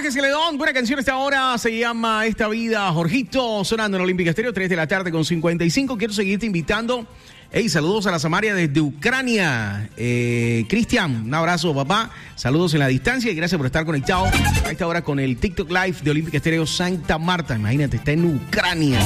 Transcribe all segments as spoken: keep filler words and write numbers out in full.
Jorge Celedón, buena canción esta hora, se llama Esta Vida, Jorgito, sonando en Olímpica Estéreo, tres de la tarde con cincuenta y cinco. Quiero seguirte invitando. Hey, saludos a la Samaria desde Ucrania. Eh, Cristian, un abrazo, papá. Saludos en la distancia y gracias por estar conectado a esta hora con el TikTok Live de Olímpica Estéreo Santa Marta. Imagínate, está en Ucrania.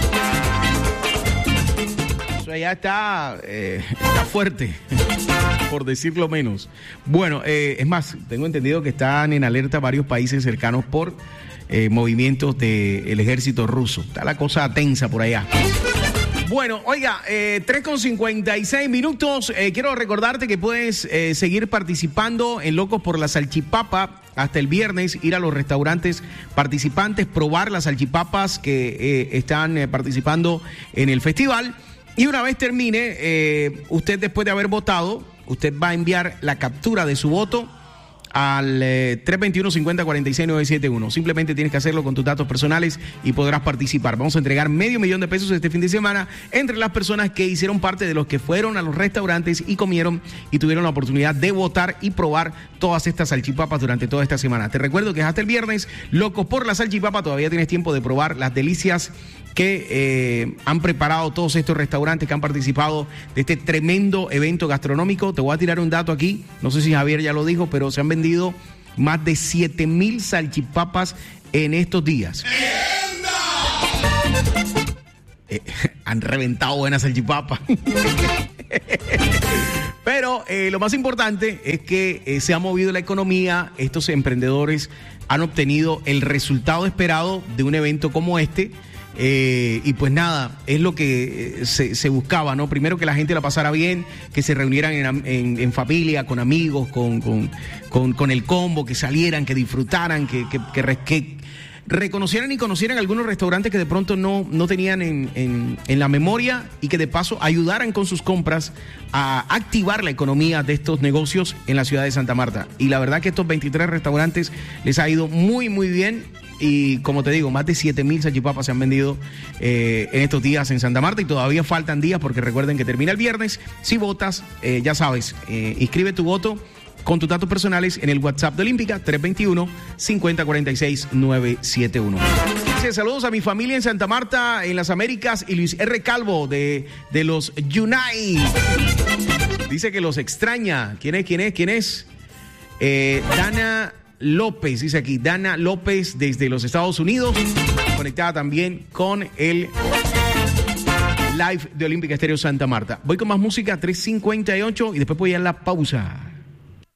Eso allá está, eh, está fuerte, por decirlo menos. Bueno, eh, es más, tengo entendido que están en alerta varios países cercanos por eh, movimientos del ejército ruso. Está la cosa tensa por allá. Bueno, oiga, eh, tres con cincuenta y seis minutos. Eh, quiero recordarte que puedes eh, seguir participando en Locos por la Salchipapa hasta el viernes, ir a los restaurantes participantes, probar las salchipapas que eh, están eh, participando en el festival. Y una vez termine, eh, usted después de haber votado, usted va a enviar la captura de su voto al eh, tres dos uno, cinco cero, cuatro seis, nueve siete uno. Simplemente tienes que hacerlo con tus datos personales y podrás participar. Vamos a entregar medio millón de pesos este fin de semana entre las personas que hicieron parte de los que fueron a los restaurantes y comieron y tuvieron la oportunidad de votar y probar todas estas salchipapas durante toda esta semana. Te recuerdo que hasta el viernes, Locos por la Salchipapa, todavía tienes tiempo de probar las delicias que eh, han preparado todos estos restaurantes que han participado de este tremendo evento gastronómico. Te voy a tirar un dato aquí, no sé si Javier ya lo dijo, pero se han vendido más de siete mil salchipapas en estos días. Eh, han reventado buenas salchipapas. Pero eh, lo más importante es que eh, se ha movido la economía. Estos emprendedores han obtenido el resultado esperado de un evento como este. Eh, y pues nada, es lo que eh, se, se buscaba, ¿no? Primero que la gente la pasara bien, que se reunieran en, en, en familia, con amigos, con, con, con, con el combo, que salieran, que disfrutaran, que, que, que, que reconocieran y conocieran algunos restaurantes que de pronto no, no tenían en, en, en la memoria y que de paso ayudaran con sus compras a activar la economía de estos negocios en la ciudad de Santa Marta. Y la verdad que estos veintitrés restaurantes les ha ido muy, muy bien. Y como te digo, más de siete mil salchipapas se han vendido eh, en estos días en Santa Marta y todavía faltan días porque recuerden que termina el viernes. Si votas, eh, ya sabes, eh, inscribe tu voto con tus datos personales en el WhatsApp de Olímpica, tres dos uno, cinco cero, cuatro seis, nueve siete uno. Dice, saludos a mi familia en Santa Marta, en las Américas, y Luis R. Calvo de, de los Yunay. Dice que los extraña. ¿Quién es? ¿Quién es? ¿Quién es? Eh, Dana López, dice aquí, Dana López desde los Estados Unidos, conectada también con el live de Olímpica Estéreo Santa Marta. Voy con más música, tres cincuenta y ocho, y después voy a la pausa.